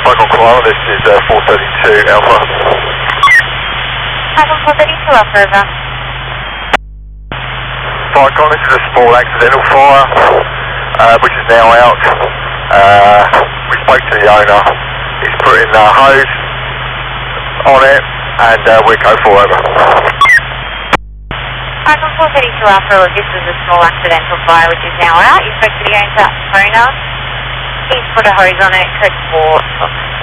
Michael Koala, this is 432 Alpha. Michael 432 Alpha, over. Vicon, this is a small accidental fire, which is now out. We spoke to the owner. He's putting hose on it, and we're go for over. Michael 432 Alpha, this is a small accidental fire which is now out. You spoke to the owner. He's put a hose on it, code 4.